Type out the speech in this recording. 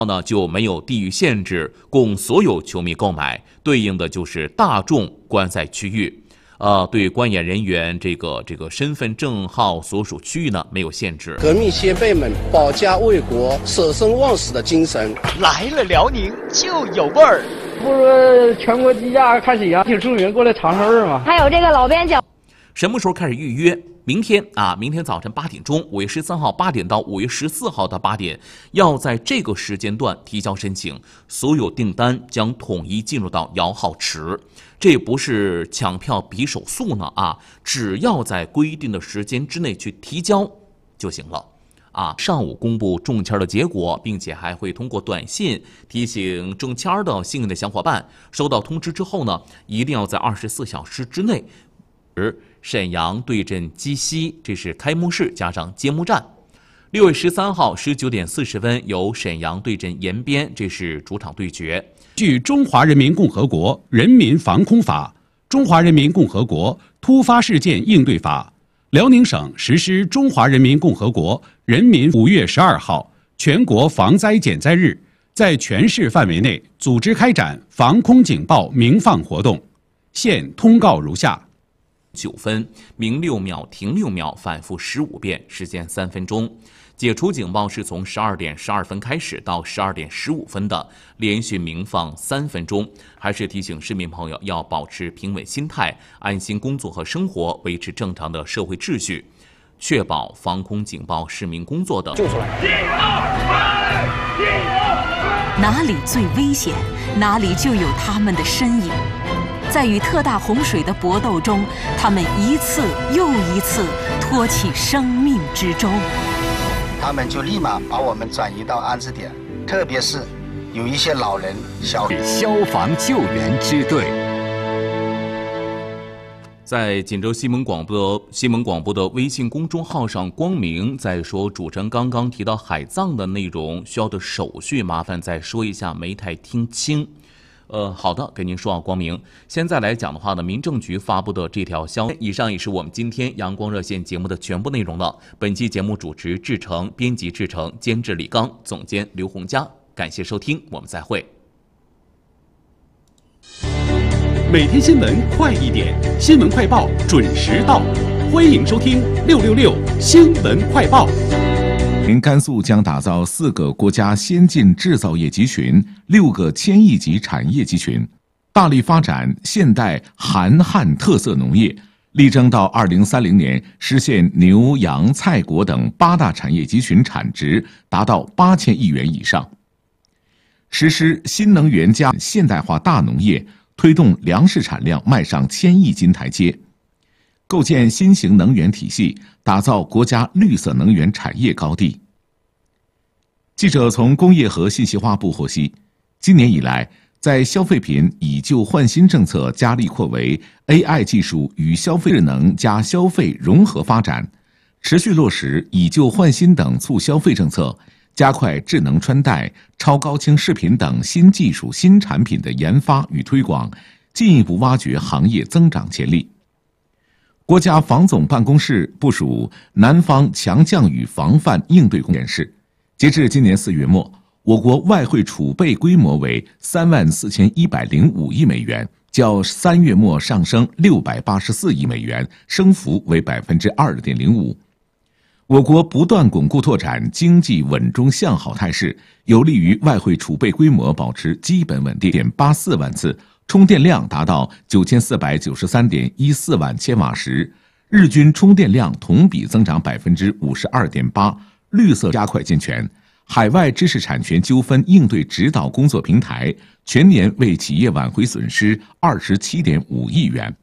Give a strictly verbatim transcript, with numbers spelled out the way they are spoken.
呢就没有地域限制，供所有球迷购买，对应的就是大众观赛区域。呃，对观演人员这个这个身份证号所属区域呢没有限制。 革命先辈们保家卫国、舍生忘死的精神， 来了辽宁就有味儿。 不是全国低价看喜羊挺出名，过来尝尝味儿吗？ 还有这个老边角。 什么时候开始预约？明天啊，明天早晨八点钟，五月十三号八点到五月十四号的八点，要在这个时间段提交申请，所有订单将统一进入到摇号池。这不是抢票比手速呢啊，只要在规定的时间之内去提交就行了。啊，上午公布中签的结果，并且还会通过短信提醒中签的幸运的小伙伴，收到通知之后呢，一定要在二十四小时之内。而沈阳对阵鸡西，这是开幕式加上揭幕战。六月十三号十九点四十分，由沈阳对阵延边，这是主场对决。 据《中华人民共和国人民防空法》、《中华人民共和国突发事件应对法》，辽宁省实施中华人民共和国人民五月十二号全国防灾减灾日，在全市范围内组织开展防空警报鸣放活动。现通告如下。 九分，鸣六秒，停六秒，反复十五遍，时间三分钟。解除警报是从十二点十二分开始到十二点十五分的，连续鸣放三分钟。还是提醒市民朋友要保持平稳心态，安心工作和生活，维持正常的社会秩序，确保防空警报市民工作的。 救出来！ 哪里最危险，哪里就有他们的身影。在与特大洪水的搏斗中，他们一次又一次托起生命之舟。 他们就立马把我们转移到安置点，特别是有一些老人、小消防救援支队。 在锦州新闻广播新闻广播的微信公众号上，光明在说主持人刚刚提到海葬的内容需要的手续，麻烦再说一下，没太听清。呃，好的，跟您说啊，光明。现在来讲的话呢，民政局发布的这条消息，以上也是我们今天阳光热线节目的全部内容了。本期节目主持志成，编辑志成，监制李刚，总监刘洪佳。感谢收听，我们再会。 每天新闻快一点，新闻快报准时到，欢迎收听六六六新闻快报。 甘肃将打造四个国家先进制造业集群、六个千亿级产业集群，大力发展现代韩汉特色农业，力争到二零三零年实现牛羊菜果等八大产业集群产值达到八千亿元以上。实施新能源加现代化大农业，推动粮食产量迈上千亿斤台阶，构建新型能源体系，打造国家绿色能源产业高地。记者从工业和信息化部获悉，今年以来，在消费品以旧换新政策加力扩围 A I 技术与消费智能加消费融合发展，持续落实以旧换新等促消费政策，加快智能穿戴、超高清视频等新技术新产品的研发与推广，进一步挖掘行业增长潜力。国家防总办公室部署南方强降雨防范应对工作室，截至今年四月末，我国外汇储备规模为三万四千一百零五亿美元，较三月末上升六百八十四亿美元，升幅为百分之二点零五。我国不断巩固拓展经济稳中向好态势，有利于外汇储备规模保持基本稳定。点八四万次，充电量达到九千四百九十三点一四万千瓦时，日均充电量同比增长百分之五十二点八。绿色加快健全，海外知识产权纠纷应对指导工作平台全年为企业挽回损失二十七点五亿元。